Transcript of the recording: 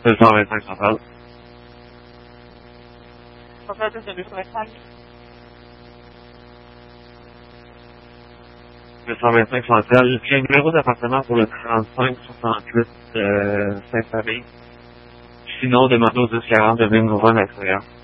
225 centrales. Contrôle de 225. 225 centrales. J'ai un numéro d'appartement pour le 3568 Saint-Famille. Sinon, demandez au 1040 de venir nous voir à l'extérieur.